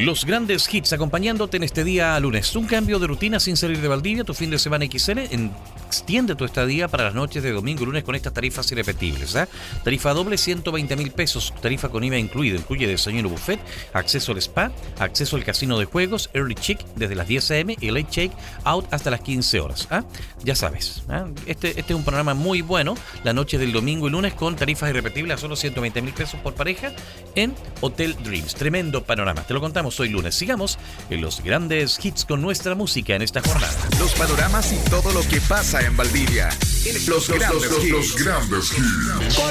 Los grandes hits acompañándote en este día lunes. Un cambio de rutina sin salir de Valdivia. Tu fin de semana XL. Extiende tu estadía para las noches de domingo y lunes con estas tarifas irrepetibles. Tarifa doble, 120,000 pesos. Tarifa con IVA incluido. Incluye desayuno buffet, acceso al spa, acceso al casino de juegos, early check desde las 10 a.m. y late check out hasta las 15 horas. Ya sabes. Este es un programa muy bueno. La noche del domingo y lunes con tarifas irrepetibles a solo 120,000 pesos por pareja en Hotel Dreams. Tremendo panorama. Te lo contamos hoy lunes. Sigamos en los grandes hits con nuestra música en esta jornada. Los panoramas y todo lo que pasa en Valdivia. Los grandes hits. Por